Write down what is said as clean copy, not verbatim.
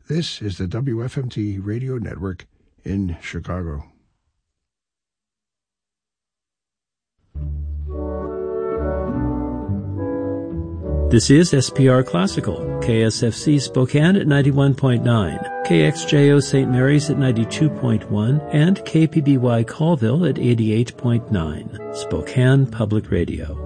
This is the WFMT Radio Network in Chicago. This is SPR Classical, KSFC Spokane at 91.9, KXJO St. Mary's at 92.1, and KPBY Colville at 88.9, Spokane Public Radio.